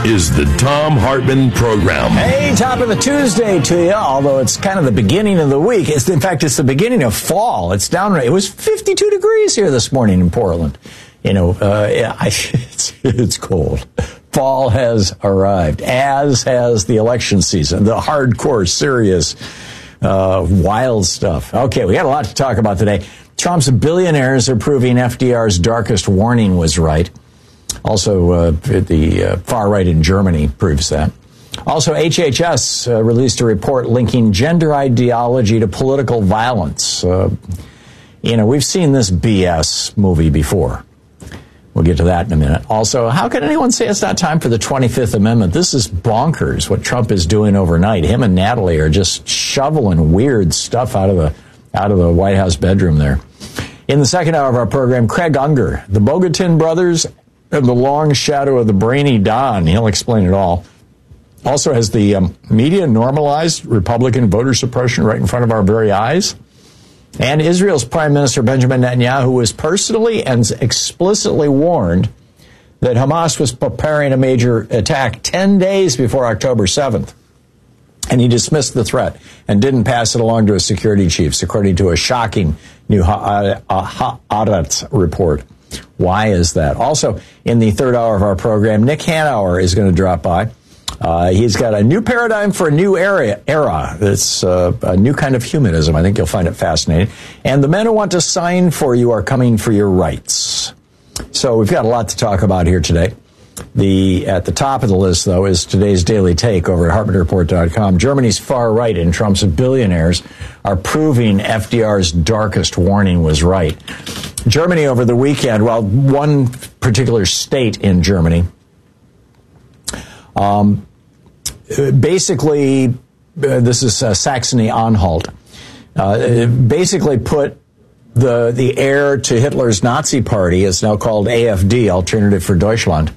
is the Thom Hartmann Program. Hey, top of the Tuesday to you, although it's kind of the beginning of the week. In fact, it's the beginning of fall. It's down. It was 52 degrees here this morning in Portland. You know, it's cold. Fall has arrived, as has the election season, the hardcore, serious, wild stuff. Okay, we got a lot to talk about today. Trump's billionaires are proving FDR's darkest warning was right. Also, the far right in Germany proves that. Also, HHS released a report linking gender ideology to political violence. We've seen this BS movie before. We'll get to that in a minute. Also, how can anyone say it's not time for the 25th Amendment? This is bonkers, what Trump is doing overnight. Him and Natalie are just shoveling weird stuff out of the White House bedroom there. In the second hour of our program, Craig Unger, the Bogatin brothers, and the long shadow of the brainy Don. He'll explain it all. Also, has the media normalized Republican voter suppression right in front of our very eyes? And Israel's Prime Minister Benjamin Netanyahu was personally and explicitly warned that Hamas was preparing a major attack 10 days before October 7th. And he dismissed the threat and didn't pass it along to his security chiefs, according to a shocking new Haaretz report. Why is that? Also, in the third hour of our program, Nick Hanauer is going to drop by. He's got a new paradigm for a new era. It's a new kind of humanism. I think you'll find it fascinating. And the men who want to sign for you are coming for your rights. So we've got a lot to talk about here today. At the top of the list, though, is today's Daily Take over at HartmannReport.com. Germany's far right and Trump's billionaires are proving FDR's darkest warning was right. Germany over the weekend, well, one particular state in Germany, basically, this is Saxony-Anhalt, basically put the heir to Hitler's Nazi party, it's now called AfD, Alternative for Deutschland,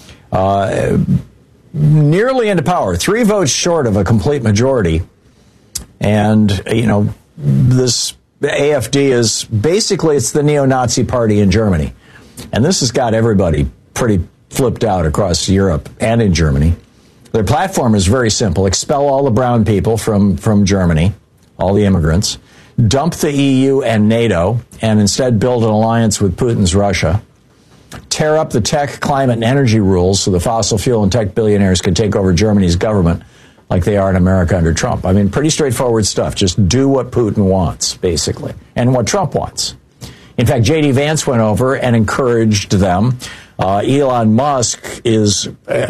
nearly into power, 3 votes short of a complete majority. And, this AfD is basically, it's the neo-Nazi party in Germany. And this has got everybody pretty flipped out across Europe and in Germany. Their platform is very simple. Expel all the brown people from Germany, all the immigrants. Dump the EU and NATO, and instead build an alliance with Putin's Russia. Tear up the tech, climate, and energy rules so the fossil fuel and tech billionaires can take over Germany's government like they are in America under Trump. I mean, pretty straightforward stuff. Just do what Putin wants, basically, and what Trump wants. In fact, J.D. Vance went over and encouraged them. Elon Musk is,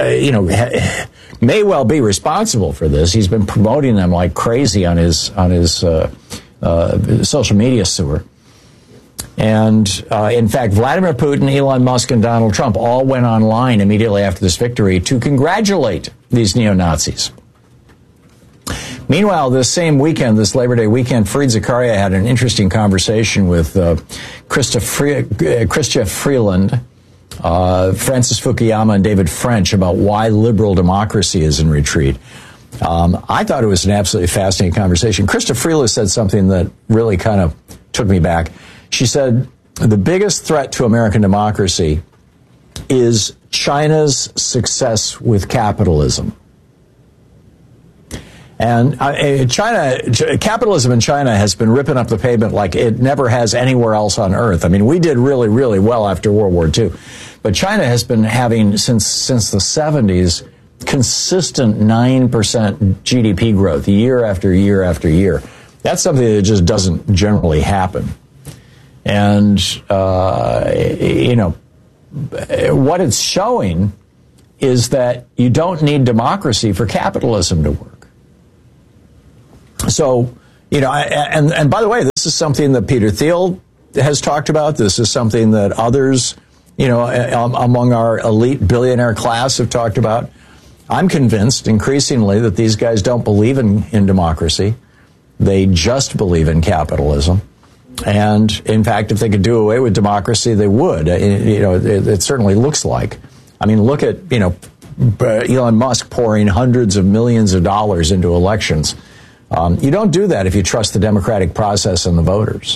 may well be responsible for this. He's been promoting them like crazy on his social media sewer. And in fact, Vladimir Putin, Elon Musk, and Donald Trump all went online immediately after this victory to congratulate these neo-Nazis. Meanwhile, this same weekend, this Labor Day weekend, Fareed Zakaria had an interesting conversation with Chrystia Freeland, Francis Fukuyama, and David French about why liberal democracy is in retreat. I thought it was an absolutely fascinating conversation. Chrystia Freeland said something that really kind of took me back. She said, the biggest threat to American democracy is China's success with capitalism. And capitalism in China has been ripping up the pavement like it never has anywhere else on earth. I mean, we did really, really well after World War II. But China has been having, since the 70s, consistent 9% GDP growth year after year after year. That's something that just doesn't generally happen. And, what it's showing is that you don't need democracy for capitalism to work. So, and by the way, this is something that Peter Thiel has talked about. This is something that others, among our elite billionaire class have talked about. I'm convinced increasingly that these guys don't believe in democracy. They just believe in capitalism. And in fact, if they could do away with democracy, they would. It certainly looks like. I mean, look at, Elon Musk pouring hundreds of millions of dollars into elections. You don't do that if you trust the democratic process and the voters.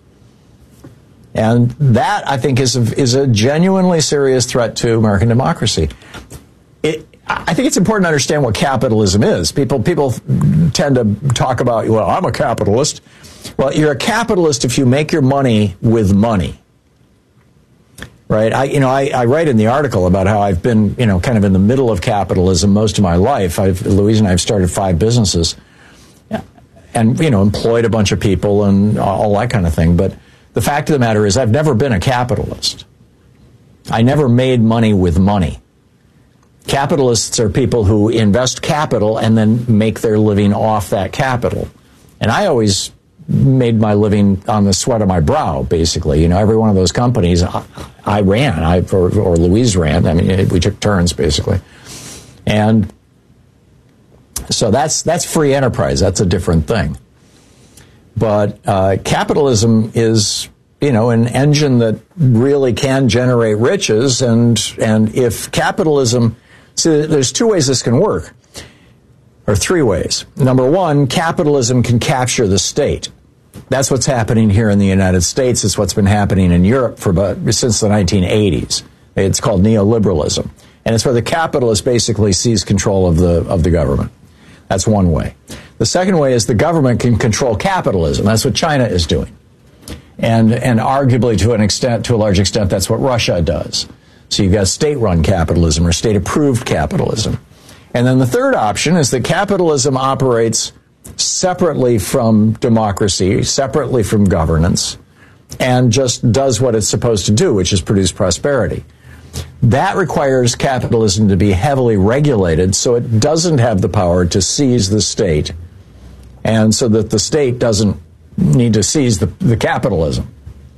And that, I think, is a genuinely serious threat to American democracy. I think it's important to understand what capitalism is. People tend to talk about, well, I'm a capitalist. Well, you're a capitalist if you make your money with money. Right? I write in the article about how I've been, kind of in the middle of capitalism most of my life. Louise and I have started 5 businesses and, employed a bunch of people and all that kind of thing. But the fact of the matter is I've never been a capitalist. I never made money with money. Capitalists are people who invest capital and then make their living off that capital. And I always made my living on the sweat of my brow, basically. Every one of those companies I ran, or Louise ran. I mean, we took turns, basically. And so that's free enterprise. That's a different thing. But capitalism is, an engine that really can generate riches. And if capitalism, so there's 2 ways this can work. Or 3 ways. Number 1, capitalism can capture the state. That's what's happening here in the United States. It's what's been happening in Europe since the 1980s. It's called neoliberalism. And it's where the capitalist basically seizes control of the government. That's one way. The second way is the government can control capitalism. That's what China is doing. And arguably to a large extent, that's what Russia does. So you've got state-run capitalism or state-approved capitalism. And then the third option is that capitalism operates separately from democracy, separately from governance, and just does what it's supposed to do, which is produce prosperity. That requires capitalism to be heavily regulated so it doesn't have the power to seize the state, and so that the state doesn't need to seize the capitalism.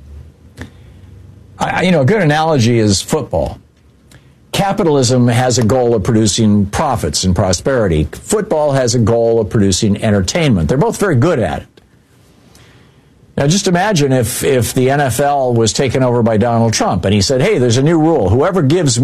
A good analogy is football. Capitalism has a goal of producing profits and prosperity. Football has a goal of producing entertainment. They're both very good at it. Now, just imagine if the NFL was taken over by Donald Trump and he said, hey, there's a new rule. Whichever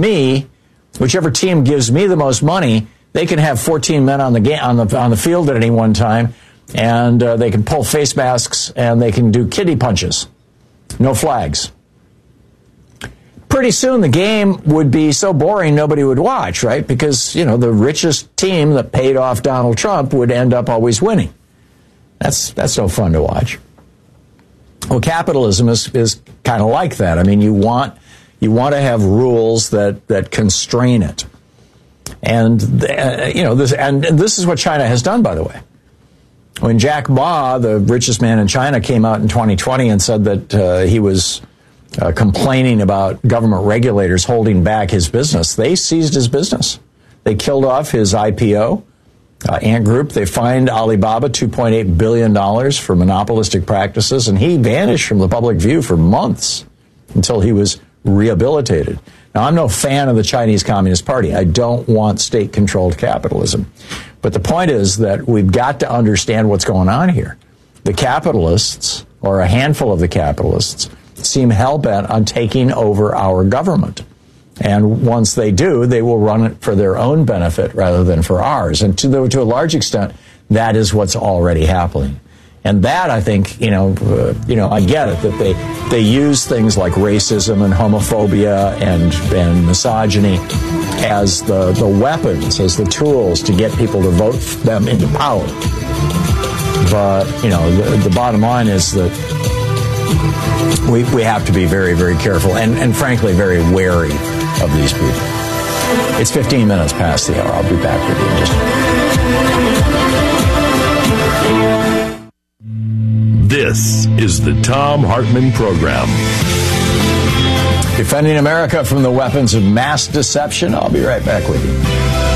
team gives me the most money, they can have 14 men on the field at any one time, and they can pull face masks and they can do kiddie punches. No flags. Pretty soon the game would be so boring nobody would watch, right? Because, the richest team that paid off Donald Trump would end up always winning. That's no fun to watch. Well, capitalism is kind of like that. I mean, you want to have rules that constrain it. And this is what China has done, by the way. When Jack Ma, the richest man in China, came out in 2020 and said that he was complaining about government regulators holding back his business, they seized his business. They killed off his IPO, Ant Group. They fined Alibaba $2.8 billion for monopolistic practices, and he vanished from the public view for months until he was rehabilitated. Now, I'm no fan of the Chinese Communist Party. I don't want state-controlled capitalism. But the point is that we've got to understand what's going on here. The capitalists, or a handful of the capitalists, seem hell-bent on taking over our government. And once they do, they will run it for their own benefit rather than for ours. And to a large extent, that is what's already happening. And that, I think, I get it, that they use things like racism and homophobia and misogyny as the weapons, as the tools to get people to vote them into power. But, the bottom line is that we have to be very, very careful and frankly, very wary of these people. It's 15 minutes past the hour. I'll be back with you in just a minute. This is the Thom Hartmann Program. Defending America from the weapons of mass deception. I'll be right back with you.